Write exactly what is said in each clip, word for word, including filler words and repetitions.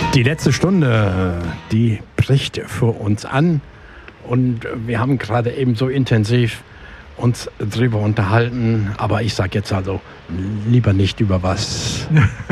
Die letzte Stunde, die bricht für uns an und wir haben gerade eben so intensiv uns drüber unterhalten, aber ich sage jetzt also lieber nicht über was.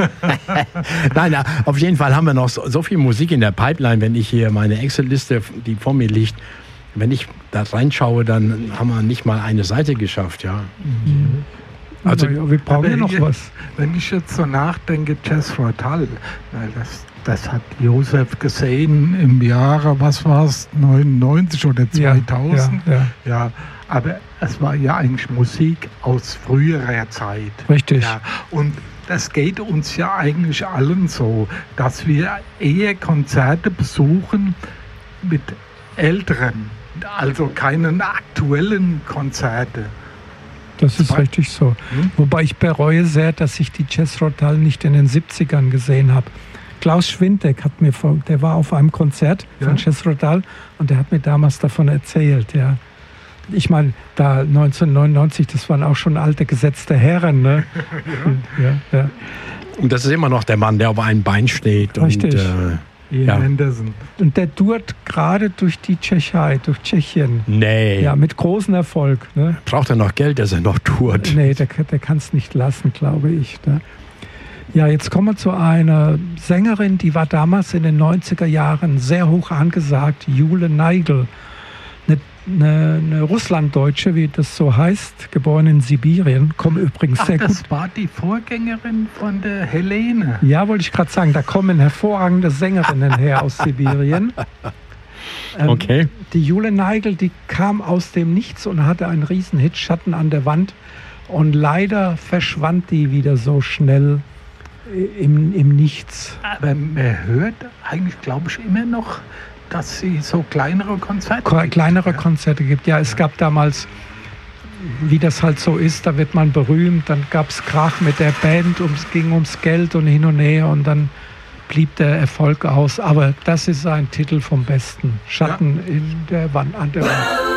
Nein, auf jeden Fall haben wir noch so, so viel Musik in der Pipeline, wenn ich hier meine Excel-Liste, die vor mir liegt, wenn ich da reinschaue, dann haben wir nicht mal eine Seite geschafft, ja. Mhm. Also ja, wir brauchen ja noch hier, was. Wenn ich jetzt so nachdenke, Jethro Tull, das, das hat Josef gesehen im Jahre, was war es, neunundneunzig oder zweitausend. Ja, ja, ja. ja, aber es war ja eigentlich Musik aus früherer Zeit. Richtig. Ja, und das geht uns ja eigentlich allen so, dass wir eher Konzerte besuchen mit älteren, also keinen aktuellen Konzerte. Das ist richtig so. Hm? Wobei ich bereue sehr, dass ich die Jethro Tull nicht in den siebzigern gesehen habe. Klaus Schwintek hat mir, vor, der war auf einem Konzert ja? von Jethro Tull und der hat mir damals davon erzählt. Ja. Ich meine, da neunzehnhundertneunundneunzig, das waren auch schon alte gesetzte Herren. Ne? ja. Ja, ja. Und das ist immer noch der Mann, der auf einem Bein steht. Richtig. Und, äh, Ian ja. Anderson. Und der tourt gerade durch die Tschechei, durch Tschechien. Nee. Ja, mit großem Erfolg. Ne? Braucht er noch Geld, dass er noch tourt? Nee, der, der kann es nicht lassen, glaube ich. Ne? Ja, jetzt kommen wir zu einer Sängerin, die war damals in den neunziger Jahren sehr hoch angesagt, Jule Neigel. Eine, eine, eine Russlanddeutsche, wie das so heißt, geboren in Sibirien, kommen übrigens Ach, sehr das gut. Das war die Vorgängerin von der Helene. Ja, wollte ich gerade sagen, da kommen hervorragende Sängerinnen her aus Sibirien. Ähm, okay. Die Jule Neigel, die kam aus dem Nichts und hatte einen Riesenhit, Schatten an der Wand. Und leider verschwand die wieder so schnell im, im Nichts. Aber man hört eigentlich, glaube ich, immer noch, dass sie so kleinere Konzerte Ko- gibt. Kleinere ja. Konzerte gibt. Ja, es ja. gab damals, wie das halt so ist, da wird man berühmt, dann gab es Krach mit der Band, es ging ums Geld und hin und her und dann blieb der Erfolg aus. Aber das ist ein Titel vom Besten. Schatten ja. in der Wand, an der Wand.